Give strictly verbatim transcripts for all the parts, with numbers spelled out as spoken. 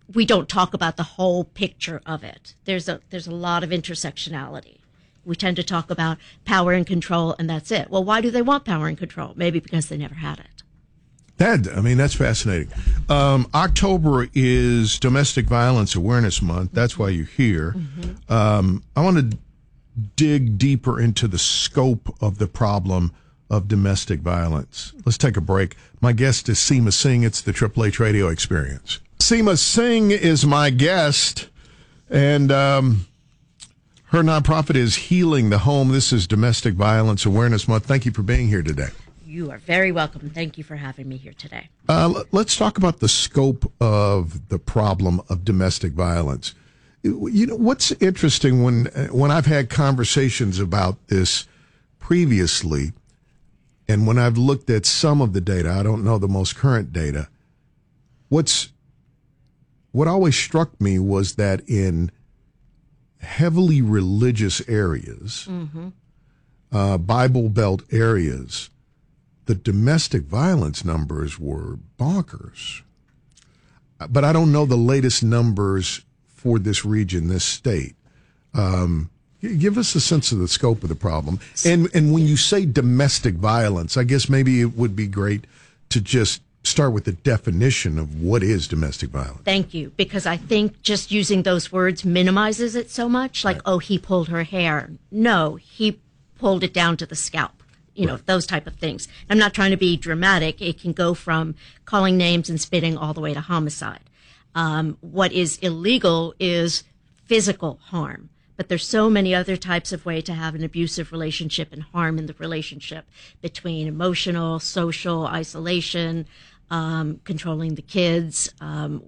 we don't talk about the whole picture of it. There's a there's a lot of intersectionality. We tend to talk about power and control, and that's it. Well, why do they want power and control? Maybe because they never had it. That, I mean, that's fascinating. Um, October is Domestic Violence Awareness Month. That's why you're here. Mm-hmm. Um, I want to dig deeper into the scope of the problem of domestic violence. Let's take a break. My guest is Seema Singh. It's the Triple H Radio Experience. Seema Singh is my guest, and um, her nonprofit is Healing the Home. This is Domestic Violence Awareness Month. Thank you for being here today. You are very welcome. Thank you for having me here today. Uh, let's talk about the scope of the problem of domestic violence. You know, what's interesting when when I've had conversations about this previously, and when I've looked at some of the data, I don't know the most current data, what's what always struck me was that in heavily religious areas, mm-hmm. uh, Bible Belt areas, the domestic violence numbers were bonkers. But I don't know the latest numbers for this region, this state. Um, give us a sense of the scope of the problem. And and when you say domestic violence, I guess maybe it would be great to just start with the definition of what is domestic violence. Thank you, because I think just using those words minimizes it so much, like, right. oh, he pulled her hair. No, he pulled it down to the scalp. You know, right. those type of things. I'm not trying to be dramatic. It can go from calling names and spitting all the way to homicide. Um, what is illegal is physical harm. But there's so many other types of way to have an abusive relationship and harm in the relationship between emotional, social, isolation, um, controlling the kids, um,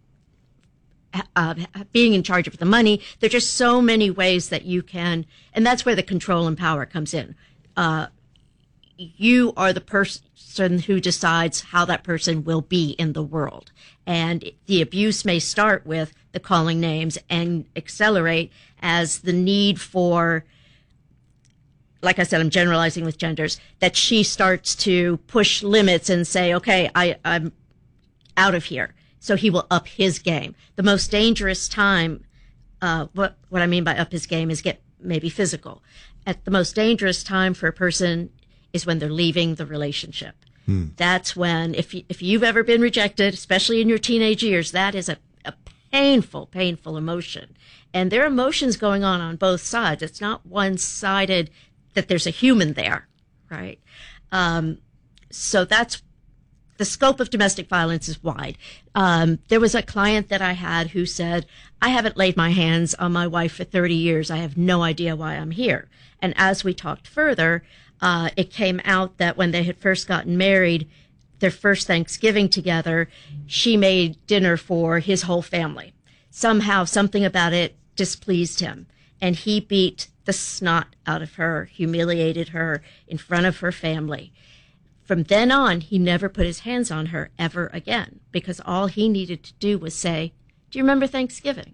uh, being in charge of the money. There's just so many ways that you can, and that's where the control and power comes in. Uh, You are the person who decides how that person will be in the world. And the abuse may start with the calling names and accelerate as the need for, like I said, I'm generalizing with genders, that she starts to push limits and say, okay, I, I'm out of here. So he will up his game. The most dangerous time, uh, what, what I mean by up his game is get maybe physical. At the most dangerous time for a person is when they're leaving the relationship. Hmm. That's when, if you, if you've ever been rejected, especially in your teenage years, that is a, a painful, painful emotion. And there are emotions going on on both sides. It's not one-sided that there's a human there, right? Um, so that's, the scope of domestic violence is wide. Um, there was a client that I had who said, I haven't laid my hands on my wife for thirty years. I have no idea why I'm here. And as we talked further, Uh, it came out that when they had first gotten married, their first Thanksgiving together, she made dinner for his whole family. Somehow, something about it displeased him, and he beat the snot out of her, humiliated her in front of her family. From then on, he never put his hands on her ever again, because all he needed to do was say, do you remember Thanksgiving?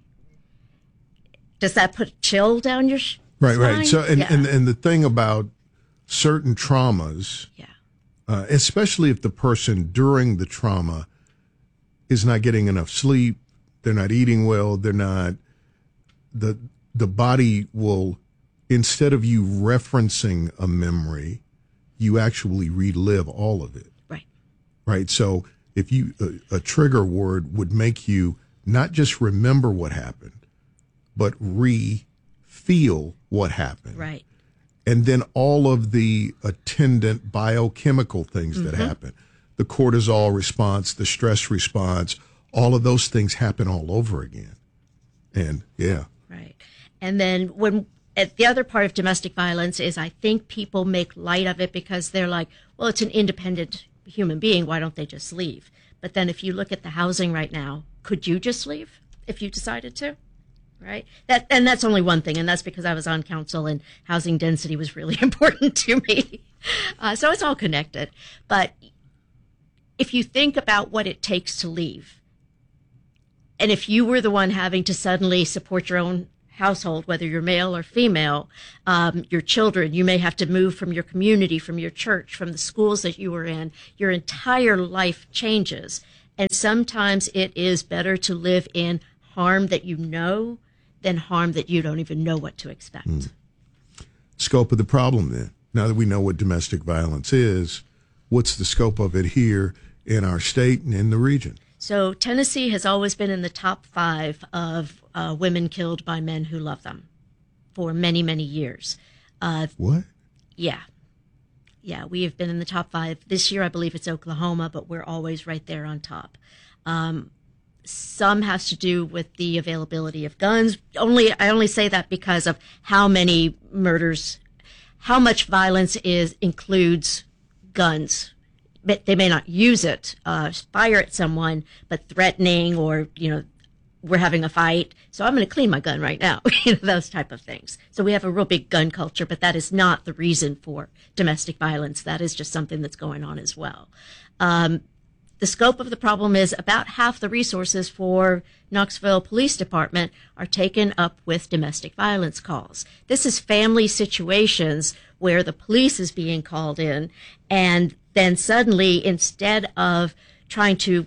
Does that put a chill down your sh- Right, spine? right. So, and, yeah. and, and the thing about certain traumas, yeah. uh, especially if the person during the trauma is not getting enough sleep, they're not eating well, they're not, the the body will, instead of you referencing a memory, you actually relive all of it. Right. Right. So if you, a, a trigger word would make you not just remember what happened, but re-feel what happened. Right. And then all of the attendant biochemical things mm-hmm. that happen, the cortisol response, the stress response, all of those things happen all over again. And yeah. Right. And then when at the other part of domestic violence is I think people make light of it because they're like, well, it's an independent human being. Why don't they just leave? But then if you look at the housing right now, could you just leave if you decided to? Right. That and that's only one thing, and that's because I was on council and housing density was really important to me. Uh, so it's all connected. But if you think about what it takes to leave, and if you were the one having to suddenly support your own household, whether you're male or female, um, your children, you may have to move from your community, from your church, from the schools that you were in. Your entire life changes. And sometimes it is better to live in harm that you know than harm that you don't even know what to expect. Mm. Scope of the problem then. Now that we know what domestic violence is, what's the scope of it here in our state and in the region? So Tennessee has always been in the top five of uh, women killed by men who love them for many, many years. Uh, what? Yeah. Yeah, we have been in the top five. This year, I believe it's Oklahoma, but we're always right there on top. Um, some has to do with the availability of guns. Only I only say that because of how many murders, how much violence is includes guns. But they may not use it, uh, fire at someone, but threatening or, you know, we're having a fight, so I'm going to clean my gun right now, you know, those type of things. So we have a real big gun culture, but that is not the reason for domestic violence. That is just something that's going on as well. Um, the scope of the problem is about half the resources for Knoxville Police Department are taken up with domestic violence calls. This is family situations where the police is being called in, and then suddenly, instead of trying to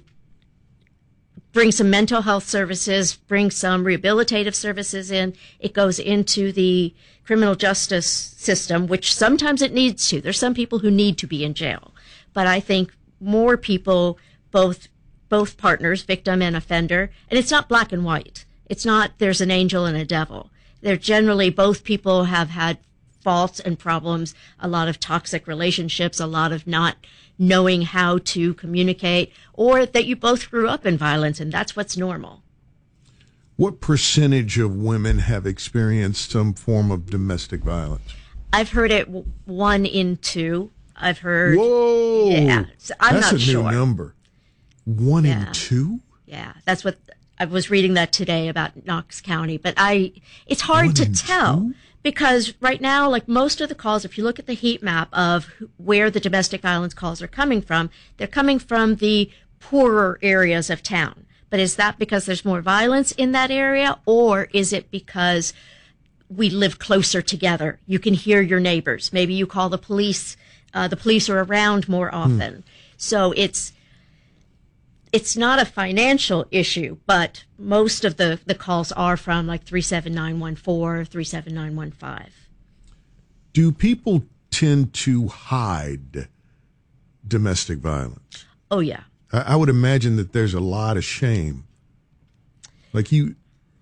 bring some mental health services, bring some rehabilitative services in, it goes into the criminal justice system, which sometimes it needs to. There's some people who need to be in jail. But I think more people, both both partners, victim and offender, and it's not black and white. It's not there's an angel and a devil. They're generally both people have had faults and problems, a lot of toxic relationships, a lot of not knowing how to communicate, or that you both grew up in violence, and that's what's normal. What percentage of women have experienced some form of domestic violence? I've heard it w- one in two. I've heard. Whoa! Yeah, so I'm that's not a sure. new number. One yeah. in two? Yeah, that's what I was reading that today about Knox County, but I it's hard One to in tell. two? Because right now, like most of the calls, if you look at the heat map of where the domestic violence calls are coming from, they're coming from the poorer areas of town. But is that because there's more violence in that area, or is it because we live closer together? You can hear your neighbors. Maybe you call the police. Uh, the police are around more often. Hmm. So it's it's not a financial issue, but most of the, the calls are from like three seven nine one four, three seven nine one five. Do people tend to hide domestic violence? Oh, yeah. I, I would imagine that there's a lot of shame. Like you,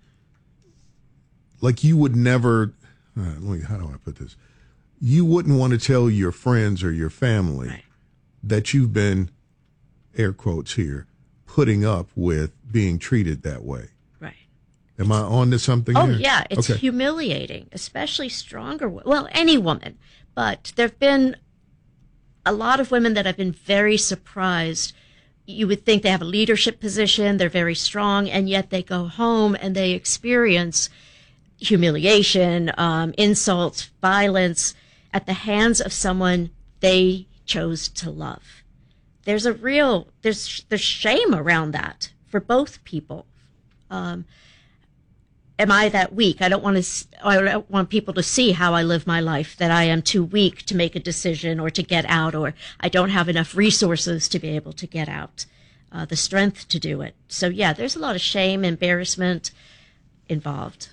like you would never, uh, let me, how do I put this? You wouldn't want to tell your friends or your family right. that you've been, air quotes here, putting up with being treated that way. Right. Am I on to something Oh, here? yeah. It's okay. humiliating, especially stronger, well, any woman. But there have been a lot of women that have been very surprised. You would think they have a leadership position, they're very strong, and yet they go home and they experience humiliation, um, insults, violence at the hands of someone they chose to love. There's a real, there's there's shame around that for both people. Um, am I that weak? I don't want to. I don't want people to see how I live my life. That I am too weak to make a decision or to get out, or I don't have enough resources to be able to get out, uh, the strength to do it. So yeah, there's a lot of shame, embarrassment involved.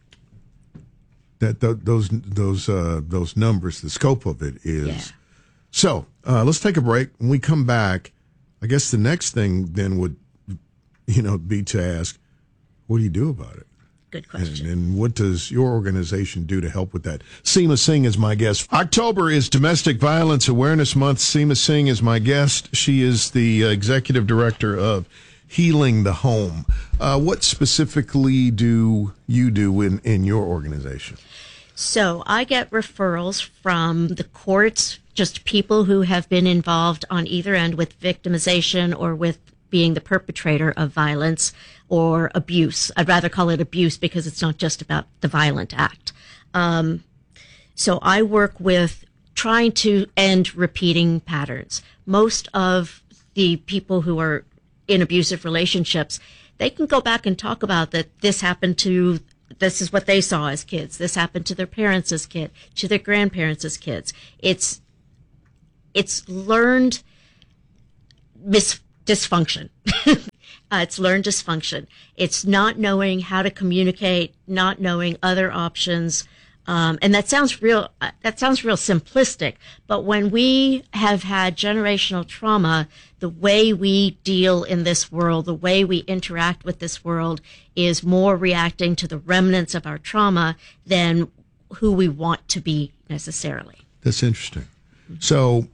That th- those those uh, those numbers, the scope of it is. Yeah. So uh, let's take a break. When we come back, I guess the next thing then would, you know, be to ask, what do you do about it? Good question. And, and what does your organization do to help with that? Seema Singh is my guest. October is Domestic Violence Awareness Month. Seema Singh is my guest. She is the uh, executive director of Healing the Home. Uh, what specifically do you do in, in your organization? So I get referrals from the courts, just people who have been involved on either end with victimization or with being the perpetrator of violence or abuse. I'd rather call it abuse because it's not just about the violent act. Um, so I work with trying to end repeating patterns. Most of the people who are in abusive relationships, they can go back and talk about that this happened to, this is what they saw as kids. This happened to their parents as kids, to their grandparents as kids. It's, it's learned mis, dysfunction. Uh, it's learned dysfunction. It's not knowing how to communicate, not knowing other options. Um, and that sounds real, uh, that sounds real simplistic. But when we have had generational trauma, the way we deal in this world, the way we interact with this world is more reacting to the remnants of our trauma than who we want to be necessarily. That's interesting. So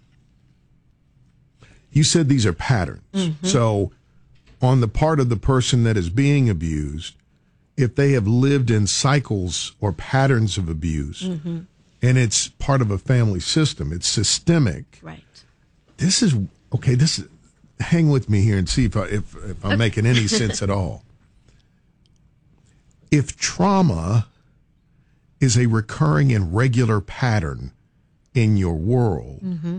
you said these are patterns. Mm-hmm. So on the part of the person that is being abused, if they have lived in cycles or patterns of abuse, mm-hmm. and it's part of a family system, it's systemic. Right. This is, okay, this is, hang with me here and see if, I, if, if I'm making any sense at all. If trauma is a recurring and regular pattern in your world, mm-hmm.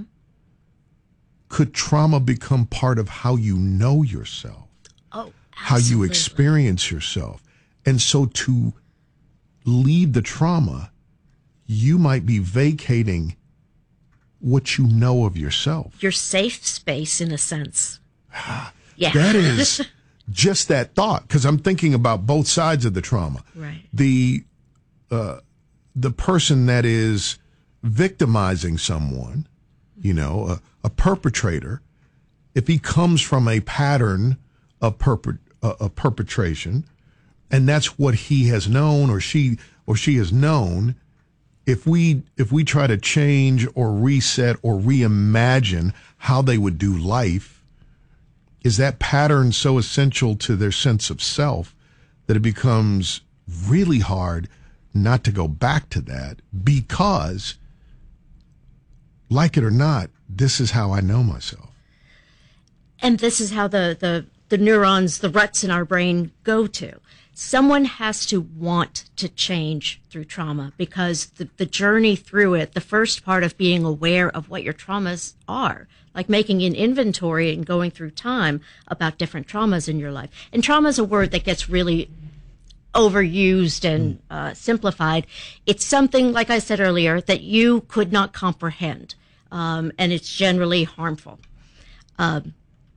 could trauma become part of how you know yourself? Oh, absolutely. How you experience yourself? And so to leave the trauma, you might be vacating what you know of yourself. Your safe space, in a sense. Yeah. That is just that thought, because I'm thinking about both sides of the trauma. Right. The, uh, the person that is victimizing someone, you know, a, a perpetrator, if he comes from a pattern of perpet, uh, of perpetration, and that's what he has known or she or she has known, if we if we try to change or reset or reimagine how they would do life, is that pattern so essential to their sense of self that it becomes really hard not to go back to that, because, like it or not, this is how I know myself. And this is how the, the, the neurons, the ruts in our brain go to. Someone has to want to change through trauma, because the, the journey through it, the first part of being aware of what your traumas are, like making an inventory and going through time about different traumas in your life. And trauma is a word that gets really overused and uh, simplified. It's something, like I said earlier, that you could not comprehend, um, and it's generally harmful. Um,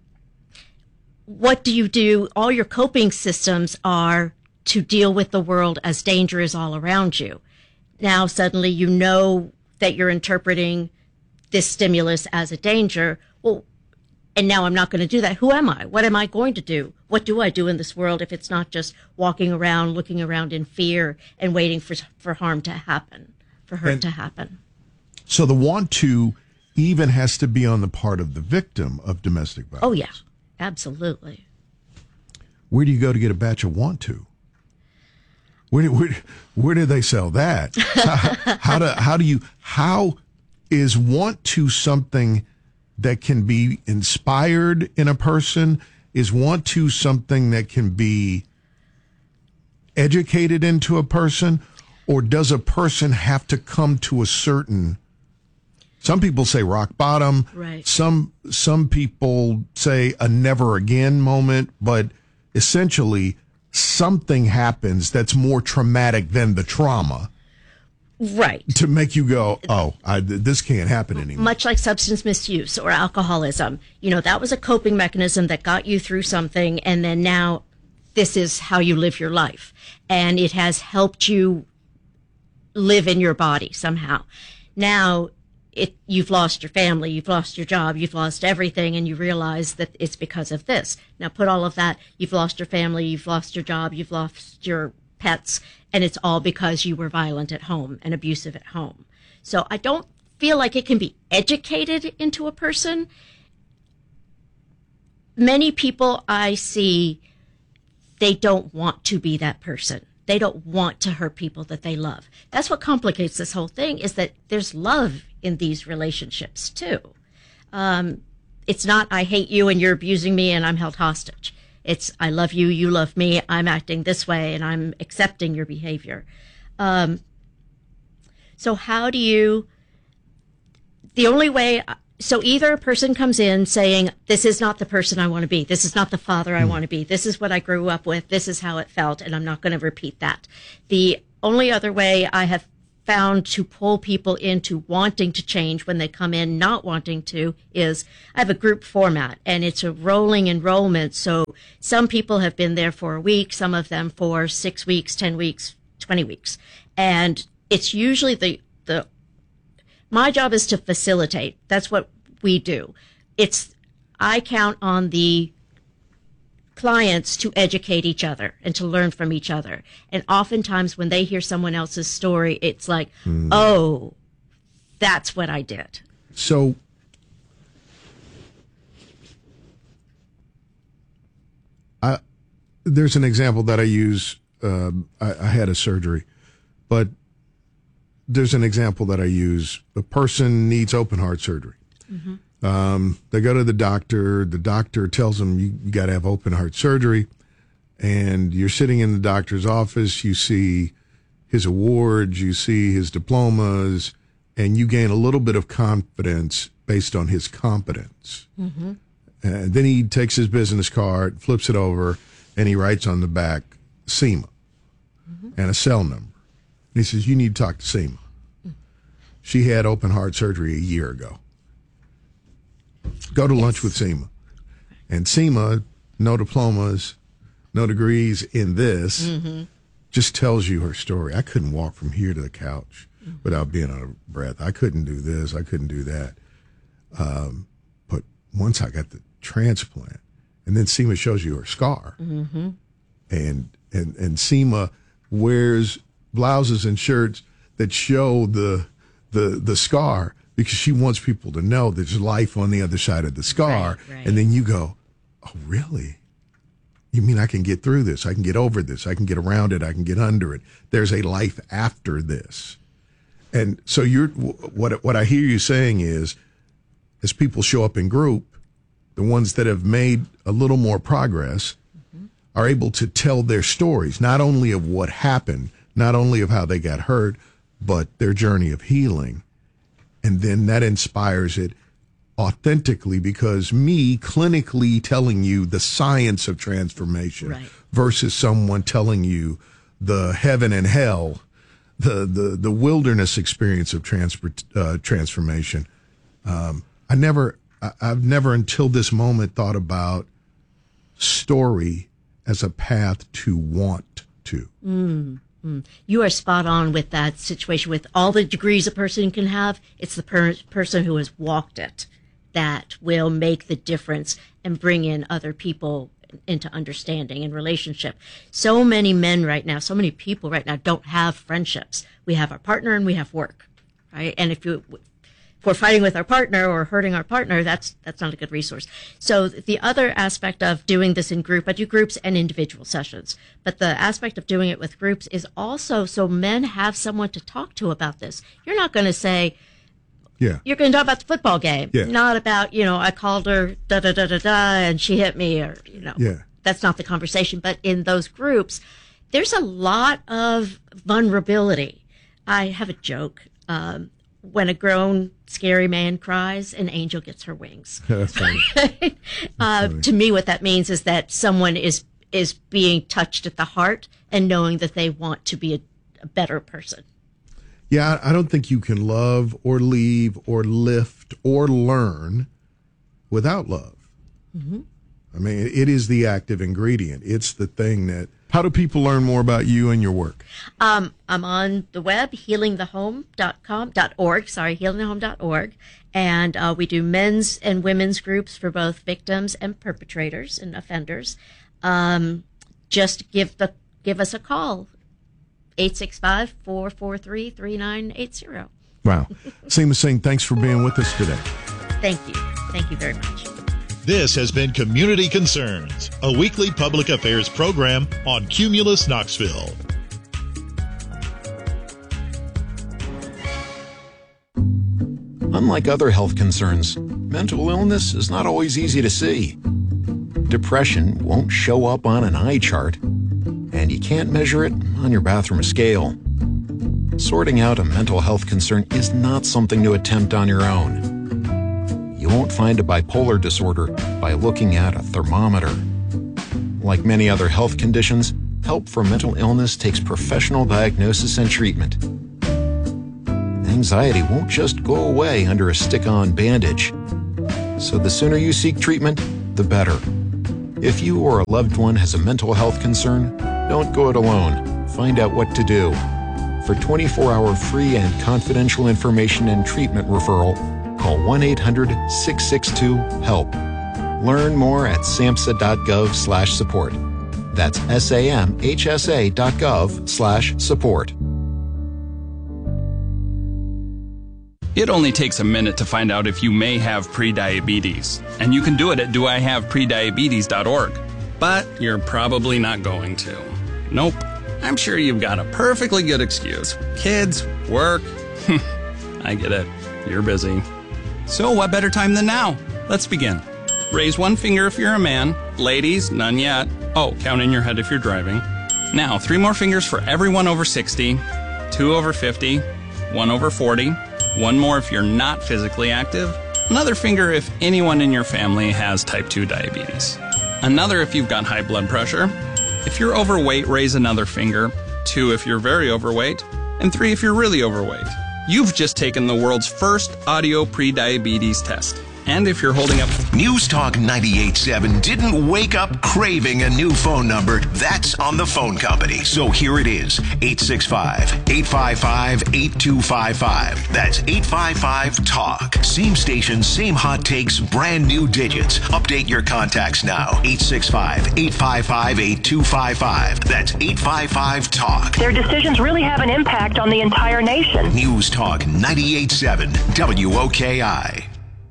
what do you do? All your coping systems are to deal with the world as danger is all around you. Now, suddenly you know that you're interpreting this stimulus as a danger. Well, and now I'm not going to do that. Who am I? What am I going to do? What do I do in this world if it's not just walking around, looking around in fear and waiting for for harm to happen, for hurt and to happen? So the want to even has to be on the part of the victim of domestic violence. Oh, yeah, absolutely. Where do you go to get a batch of want to? Where do, where, where do they sell that? how, how do how do you how is want to something that can be inspired in a person? Is want to something that can be educated into a person? Or does a person have to come to a certain, some people say rock bottom, right. some some people say a never again moment, but essentially something happens that's more traumatic than the trauma. Right. To make you go, oh, I, this can't happen anymore. Much like substance misuse or alcoholism. You know, that was a coping mechanism that got you through something, and then now this is how you live your life. And it has helped you live in your body somehow. Now, it you've lost your family, you've lost your job, you've lost everything, and you realize that it's because of this. Now, put all of that, you've lost your family, you've lost your job, you've lost your pets, and it's all because you were violent at home and abusive at home. So I don't feel like it can be educated into a person. Many people I see, they don't want to be that person. They don't want to hurt people that they love. That's what complicates this whole thing, is that there's love in these relationships too. Um, it's not, I hate you and you're abusing me and I'm held hostage. It's, I love you, you love me, I'm acting this way, and I'm accepting your behavior. Um, so how do you, the only way, so either a person comes in saying, this is not the person I want to be, this is not the father I want to be, this is what I grew up with, this is how it felt, and I'm not going to repeat that. The only other way I have found to pull people into wanting to change when they come in not wanting to is I have a group format, and it's a rolling enrollment. So some people have been there for a week, some of them for six weeks, ten weeks, twenty weeks. And it's usually the, the, my job is to facilitate. That's what we do. It's, I count on the clients to educate each other and to learn from each other. And oftentimes when they hear someone else's story, it's like, mm. oh, that's what I did. So I, there's an example that I use. Uh, I, I had a surgery, but there's an example that I use. A person needs open heart surgery. Mm-hmm. Um, they go to the doctor. The doctor tells them you, you got to have open heart surgery, and you're sitting in the doctor's office. You see his awards, you see his diplomas, and you gain a little bit of confidence based on his competence. Mm-hmm. And then he takes his business card, flips it over, and he writes on the back SEMA mm-hmm. and a cell number. And he says, "You need to talk to SEMA." Mm-hmm. She had open heart surgery a year ago. Go to yes. lunch with SEMA. And SEMA, no diplomas, no degrees in this, mm-hmm. just tells you her story. I couldn't walk from here to the couch mm-hmm. without being out of breath. I couldn't do this. I couldn't do that. Um, but once I got the transplant, and then SEMA shows you her scar. Mm-hmm. And, and, and SEMA wears blouses and shirts that show the, the, the scar, because she wants people to know there's life on the other side of the scar. Right, right. And then you go, oh, really? You mean I can get through this? I can get over this. I can get around it. I can get under it. There's a life after this. And so you're, what, what I hear you saying is, as people show up in group, the ones that have made a little more progress mm-hmm. are able to tell their stories, not only of what happened, not only of how they got hurt, but their journey of healing. And then that inspires it authentically, because me clinically telling you the science of transformation right. versus someone telling you the heaven and hell, the the, the wilderness experience of transport, uh, transformation. Um, I never, I, I've never until this moment thought about story as a path to want to. Mm. Mm. You are spot on with that situation. With all the degrees a person can have, it's the per- person who has walked it that will make the difference and bring in other people into understanding and relationship. So many men right now, so many people right now don't have friendships. We have our partner and we have work, right? And if you... if we're fighting with our partner or hurting our partner, that's that's not a good resource. So the other aspect of doing this in group, I do groups and individual sessions, but the aspect of doing it with groups is also so men have someone to talk to about this. You're not going to say, yeah, you're going to talk about the football game, yeah. not about, you know, I called her da da da da da and she hit me, or, you know, yeah. that's not the conversation. But in those groups, there's a lot of vulnerability. I have a joke. Um, When a grown, scary man cries, an angel gets her wings. That's funny. That's uh, funny. To me, what that means is that someone is is being touched at the heart and knowing that they want to be a, a better person. Yeah, I don't think you can love or leave or lift or learn without love. Mm-hmm. I mean, it is the active ingredient. It's the thing that... How do people learn more about you and your work? Um, I'm on the web, healing the home dot com, .org, sorry, healing the home dot org. And uh, we do men's and women's groups for both victims and perpetrators and offenders. Um, just give the give us a call, eight six five, four four three, three nine eight zero. Wow. Seema Singh, thanks for being with us today. Thank you. Thank you very much. This has been Community Concerns, a weekly public affairs program on Cumulus Knoxville. Unlike other health concerns, mental illness is not always easy to see. Depression won't show up on an eye chart, and you can't measure it on your bathroom scale. Sorting out a mental health concern is not something to attempt on your own. You won't find a bipolar disorder by looking at a thermometer. Like many other health conditions, help for mental illness takes professional diagnosis and treatment. anxiety won't just go away under a stick-on bandage. So the sooner you seek treatment, the better. If you or a loved one has a mental health concern, don't go it alone. Find out what to do. For twenty-four hour free and confidential information and treatment referral, call one eight hundred six six two HELP. Learn more at samhsa.gov slash support. That's S-A-M-H-S-A dot gov slash support. It only takes a minute to find out if you may have prediabetes, and you can do it at do I have prediabetes dot org. But you're probably not going to. Nope. I'm sure you've got a perfectly good excuse. Kids, work. I get it. You're busy. So what better time than now? Let's begin. Raise one finger if you're a man. Ladies, none yet. Oh, count in your head if you're driving. Now, three more fingers for everyone over sixty, two over fifty, one over forty, one more if you're not physically active, another finger if anyone in your family has type two diabetes, another if you've got high blood pressure. If you're overweight, raise another finger, two if you're very overweight, and three if you're really overweight. You've just taken the world's first audio pre-diabetes test. And if you're holding up... News Talk ninety-eight point seven didn't wake up craving a new phone number. That's on the phone company. So here it is. eight six five, eight five five, eight two five five. That's eight five five talk. Same station, same hot takes, brand new digits. Update your contacts now. eight six five, eight five five, eight two five five. That's eight five five talk. Their decisions really have an impact on the entire nation. News Talk ninety-eight point seven W O K I.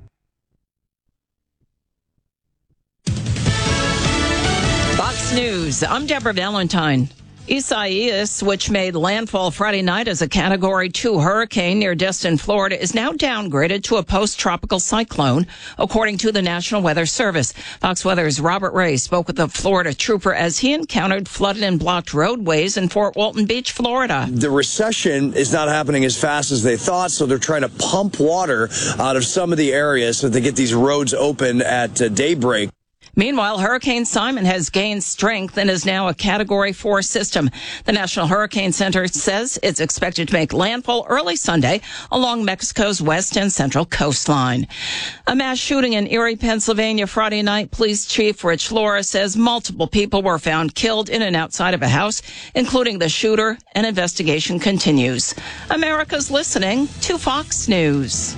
Fox News, I'm Deborah Valentine. Isaias, which made landfall Friday night as a Category two hurricane near Destin, Florida, is now downgraded to a post-tropical cyclone, according to the National Weather Service. Fox Weather's Robert Ray spoke with a Florida trooper as he encountered flooded and blocked roadways in Fort Walton Beach, Florida. The recession is not happening as fast as they thought, so they're trying to pump water out of some of the areas so they get these roads open at uh, daybreak. Meanwhile, Hurricane Simon has gained strength and is now a Category four system. The National Hurricane Center says it's expected to make landfall early Sunday along Mexico's west and central coastline. A mass shooting in Erie, Pennsylvania Friday night. Police Chief Rich Laura says multiple people were found killed in and outside of a house, including the shooter. An investigation continues. America's listening to Fox News.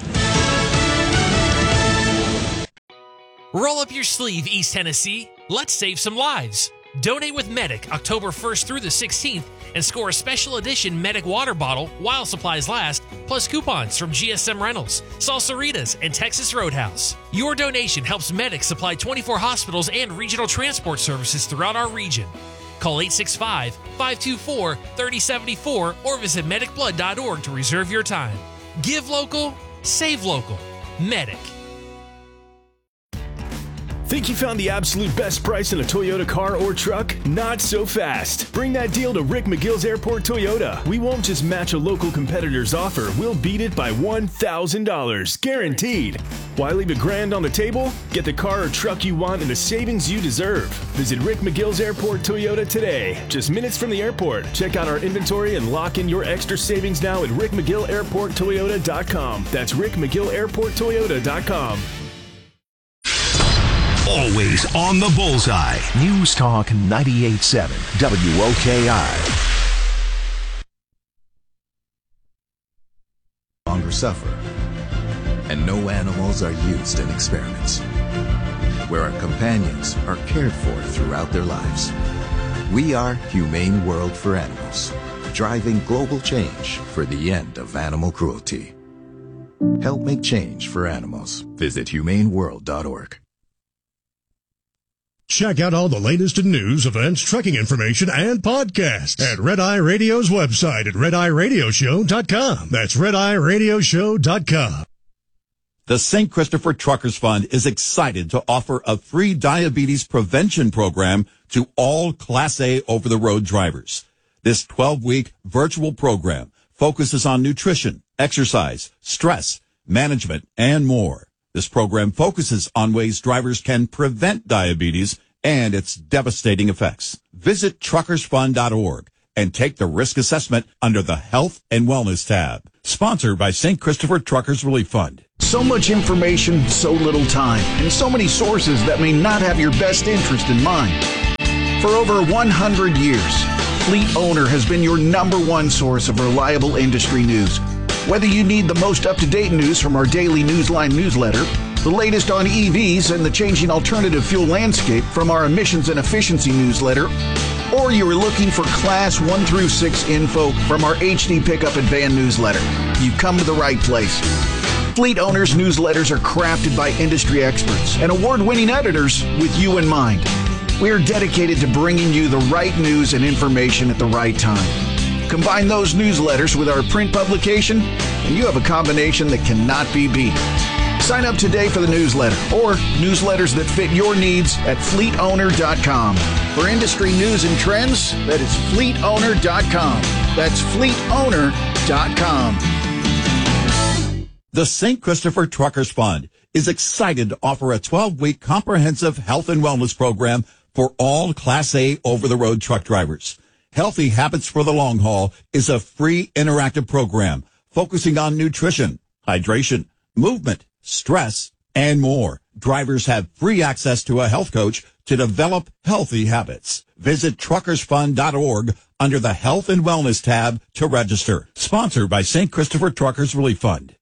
Roll up your sleeve, East Tennessee. Let's save some lives. Donate with Medic October first through the sixteenth and score a special edition Medic water bottle while supplies last, plus coupons from G S M Rentals, Salsaritas, and Texas Roadhouse. Your donation helps Medic supply twenty-four hospitals and regional transport services throughout our region. Call eight six five, five two four, three oh seven four or visit medic blood dot org to reserve your time. Give local, save local. Medic. Think you found the absolute best price on a Toyota car or truck? Not so fast. Bring that deal to Rick McGill's Airport Toyota. We won't just match a local competitor's offer. We'll beat it by one thousand dollars. Guaranteed. Why leave a grand on the table? Get the car or truck you want and the savings you deserve. Visit Rick McGill's Airport Toyota today. Just minutes from the airport. Check out our inventory and lock in your extra savings now at rick mcgill airport toyota dot com. That's rick mcgill airport toyota dot com. Always on the bullseye. News Talk ninety-eight point seven W O K I. Longer suffer, and no animals are used in experiments, where our companions are cared for throughout their lives. We are Humane World for Animals, driving global change for the end of animal cruelty. Help make change for animals. Visit humane world dot org. Check out all the latest in news, events, trucking information, and podcasts at Red Eye Radio's website at red eye radio show dot com. That's red eye radio show dot com. The Saint Christopher Truckers Fund is excited to offer a free diabetes prevention program to all Class A over-the-road drivers. This twelve-week virtual program focuses on nutrition, exercise, stress, management, and more. This program focuses on ways drivers can prevent diabetes and its devastating effects. Visit truckers fund dot org and take the risk assessment under the Health and Wellness tab. Sponsored by Saint Christopher Truckers Relief Fund. So much information, so little time, and so many sources that may not have your best interest in mind. For over one hundred years, Fleet Owner has been your number one source of reliable industry news. Whether you need the most up-to-date news from our daily Newsline newsletter, the latest on E Vs and the changing alternative fuel landscape from our emissions and efficiency newsletter, or you are looking for Class one through six info from our H D Pickup and Van newsletter, you've come to the right place. Fleet Owners newsletters are crafted by industry experts and award-winning editors with you in mind. We are dedicated to bringing you the right news and information at the right time. Combine those newsletters with our print publication, and you have a combination that cannot be beat. Sign up today for the newsletter or newsletters that fit your needs at fleet owner dot com. For industry news and trends, that is fleet owner dot com. That's fleet owner dot com. The Saint Christopher Truckers Fund is excited to offer a twelve-week comprehensive health and wellness program for all Class A over-the-road truck drivers. Healthy Habits for the Long Haul is a free interactive program focusing on nutrition, hydration, movement, stress, and more. Drivers have free access to a health coach to develop healthy habits. Visit truckers fund dot org under the Health and Wellness tab to register. Sponsored by Saint Christopher Truckers Relief Fund.